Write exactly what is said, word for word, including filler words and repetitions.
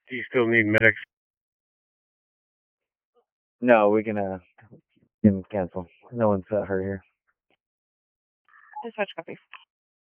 Do you still need medics? No, we can uh can cancel. No one's uh, hurt here. Dispatch copy.